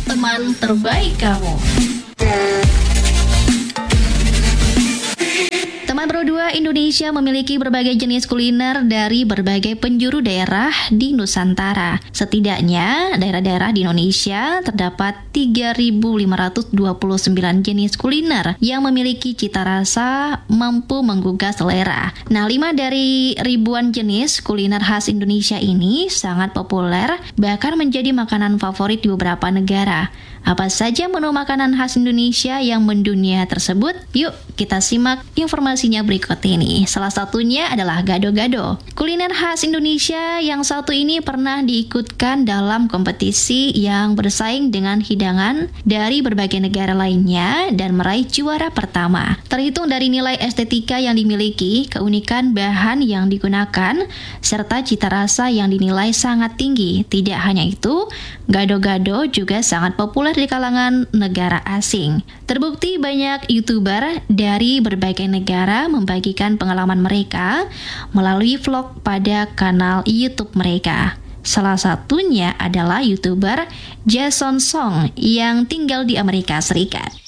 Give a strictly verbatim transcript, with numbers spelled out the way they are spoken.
teman terbaik kamu. Teman Pro dua Indonesia memiliki berbagai jenis kuliner dari berbagai penjuru daerah di Nusantara. Setidaknya, daerah-daerah di Indonesia terdapat tiga ribu lima ratus dua puluh sembilan jenis kuliner yang memiliki cita rasa mampu menggugah selera. Nah, lima dari ribuan jenis kuliner khas Indonesia ini sangat populer, bahkan menjadi makanan favorit di beberapa negara. Apa saja menu makanan khas Indonesia yang mendunia tersebut? Yuk, kita simak informasinya berikut ini. Salah satunya adalah gado-gado. Kuliner khas Indonesia yang satu ini pernah diikutkan dalam kompetisi yang bersaing dengan hidangan dari berbagai negara lainnya dan meraih juara pertama. Terhitung dari nilai estetika yang dimiliki, keunikan bahan yang digunakan, serta cita rasa yang dinilai sangat tinggi. Tidak hanya itu, gado-gado juga sangat populer di kalangan negara asing. Terbukti banyak YouTuber dari berbagai negara membagikan pengalaman mereka melalui vlog pada kanal YouTube mereka. Salah satunya adalah YouTuber Jason Song yang tinggal di Amerika Serikat.